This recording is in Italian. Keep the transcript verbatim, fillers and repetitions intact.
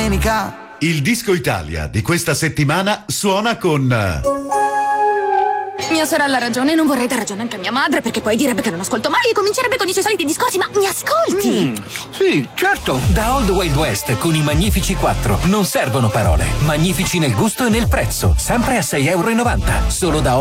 domenica. Il Disco Italia di questa settimana suona con... Mia sorella ha ragione, non vorrei dar ragione anche a mia madre, perché poi direbbe che non ascolto mai e comincerebbe con i suoi soliti discorsi, ma mi ascolti? Mm, sì, certo. Da Old Wild West con i Magnifici quattro. Non servono parole. Magnifici nel gusto e nel prezzo. Sempre a sei e novanta euro. Solo da